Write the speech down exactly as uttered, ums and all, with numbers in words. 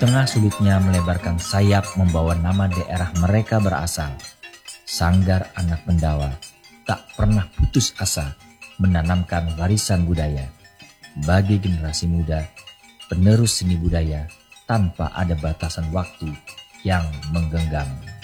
tengah sulitnya melebarkan sayap membawa nama daerah mereka berasal, Sanggar Anak Pendawa tak pernah putus asa menanamkan warisan budaya bagi generasi muda, penerus seni budaya tanpa ada batasan waktu yang menggenggam.